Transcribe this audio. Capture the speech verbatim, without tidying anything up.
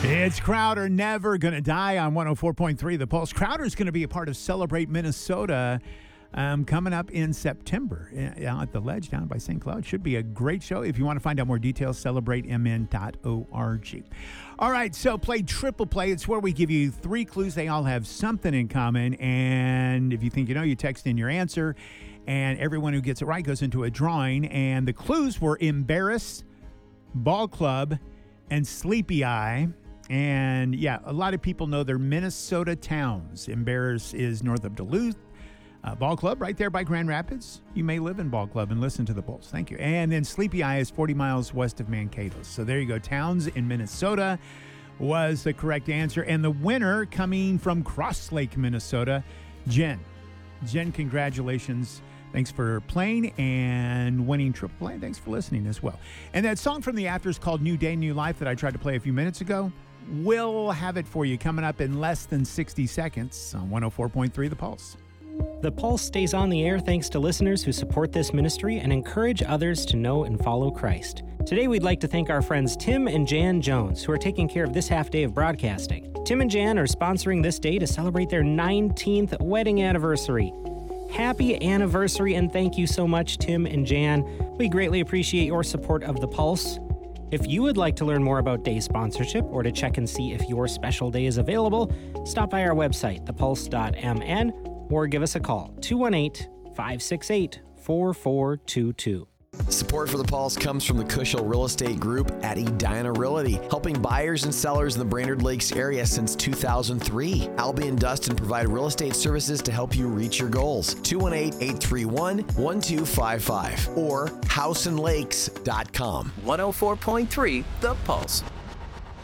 It's Crowder, Never Gonna Die on one oh four point three The Pulse. Crowder's going to be a part of Celebrate Minnesota um, coming up in September uh, at the Ledge down by Saint Cloud. Should be a great show. If you want to find out more details, celebrate m n dot org. All right, so play Triple Play. It's where we give you three clues. They all have something in common. And if you think you know, you text in your answer. And everyone who gets it right goes into a drawing. And the clues were Embarrass, Ball Club, and Sleepy Eye. And yeah, a lot of people know they're Minnesota towns. Embarrass is north of Duluth. Uh, Ball Club right there by Grand Rapids. You may live in Ball Club and listen to the Pulse. Thank you. And then Sleepy Eye is forty miles west of Mankato. So there you go. Towns in Minnesota was the correct answer. And the winner coming from Cross Lake, Minnesota, Jen. Jen, congratulations. Thanks for playing and winning Triple Play. Thanks for listening as well. And that song from the Afters called New Day, New Life that I tried to play a few minutes ago, we'll have it for you coming up in less than sixty seconds on one oh four point three The Pulse. The Pulse stays on the air thanks to listeners who support this ministry and encourage others to know and follow Christ. Today we'd like to thank our friends Tim and Jan Jones, who are taking care of this half day of broadcasting. Tim and Jan are sponsoring this day to celebrate their nineteenth wedding anniversary. Happy anniversary, and thank you so much, Tim and Jan. We greatly appreciate your support of The Pulse. If you would like to learn more about day sponsorship or to check and see if your special day is available, stop by our website, the pulse dot m n, or give us a call, two one eight, five six eight, four four two two. Support for The Pulse comes from the Cushel Real Estate Group at Edina Realty, helping buyers and sellers in the Brainerd Lakes area since two thousand three. Albie and Dustin provide real estate services to help you reach your goals. two one eight, eight three one, one two five five or house and lakes dot com. one oh four point three The Pulse.